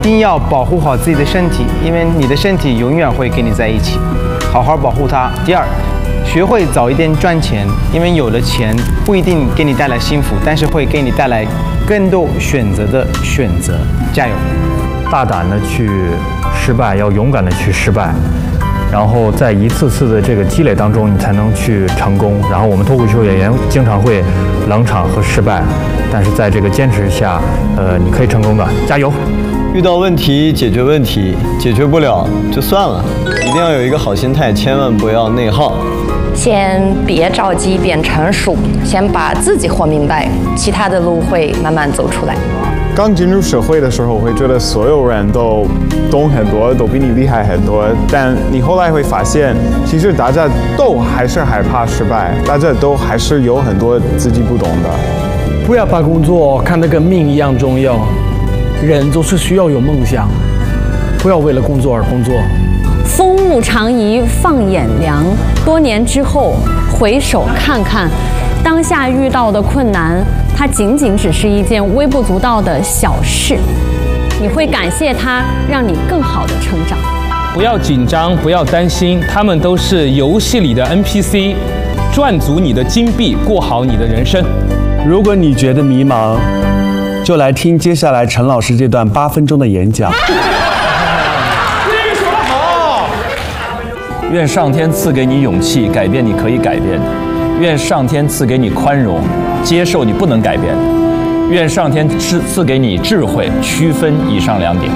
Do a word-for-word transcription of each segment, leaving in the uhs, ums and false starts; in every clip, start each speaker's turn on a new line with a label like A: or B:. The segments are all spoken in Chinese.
A: 一定要保护好自己的身体，因为你的身体永远会跟你在一起，好好保护它。第二，学会早一点赚钱，因为有了钱不一定给你带来幸福，但是会给你带来更多选择的选择。加油！
B: 大胆的去失败，要勇敢的去失败，然后在一次次的这个积累当中，你才能去成功。然后我们脱口秀演员经常会冷场和失败，但是在这个坚持下，呃，你可以成功的，加油！
C: 遇到问题解决问题，解决不了就算了，一定要有一个好心态，千万不要内耗。
D: 先别着急变成熟，先把自己活明白，其他的路会慢慢走出来。
E: 刚进入社会的时候，我会觉得所有人都懂很多，都比你厉害很多。但你后来会发现，其实大家都还是害怕失败，大家都还是有很多自己不懂的。
F: 不要把工作看得跟命一样重要，人总是需要有梦想，不要为了工作而工作。
G: 风物长宜放眼量，多年之后回首看看，当下遇到的困难，它仅仅只是一件微不足道的小事，你会感谢它，让你更好的成长。
H: 不要紧张，不要担心，他们都是游戏里的 N P C， 赚足你的金币，过好你的人生。
I: 如果你觉得迷茫，就来听接下来陈老师这段八分钟的演讲。
J: 愿上天赐给你勇气，改变你可以改变的；愿上天赐给你宽容，接受你不能改变的；愿上天赐赐给你智慧，区分以上两点。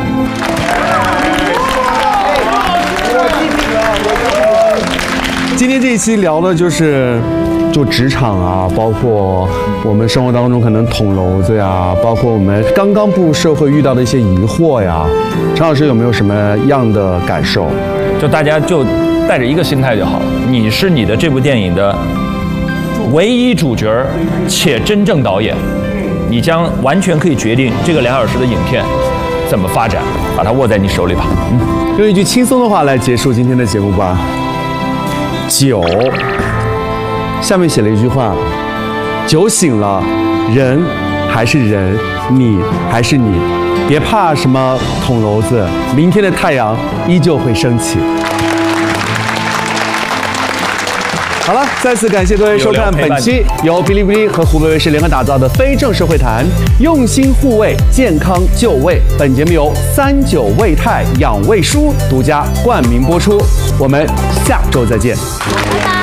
I: 今天这一期聊的就是就职场啊，包括我们生活当中可能捅娄子呀，包括我们刚刚步入社会遇到的一些疑惑呀。陈老师有没有什么样的感受？
J: 就大家就带着一个心态就好，你是你的这部电影的唯一主角且真正导演，你将完全可以决定这个两小时的影片怎么发展，把它握在你手里吧。
I: 嗯，用一句轻松的话来结束今天的节目吧。酒，下面写了一句话：酒醒了，人还是人，你还是你，别怕什么捅娄子，明天的太阳依旧会升起。好了，再次感谢各位收看本期由哔哩哔哩和湖北卫视联合打造的非正式会谈，用心护卫，健康就位。本节目由三九胃泰养胃舒独家冠名播出，我们下周再见。
G: 拜拜。